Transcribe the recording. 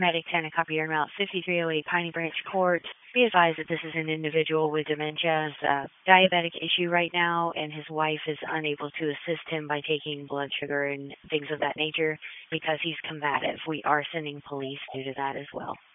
Medic 10, a copy, route 5308 Piney Branch Court. Be advised that this is an individual with dementia, has a diabetic issue right now, and his wife is unable to assist him by taking blood sugar and things of that nature because he's combative. We are sending police due to that as well.